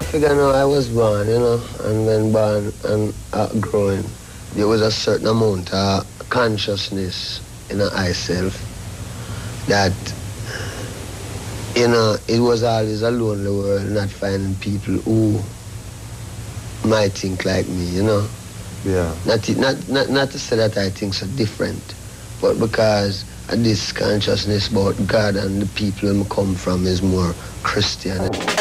figure now I was born, you know, and when born and growing, there was a certain amount of consciousness in myself that, you know, it was always a lonely world, not finding people who might think like me, you know. Yeah. Not to say that I think so different, but because this consciousness about God and the people who come from is more Christian.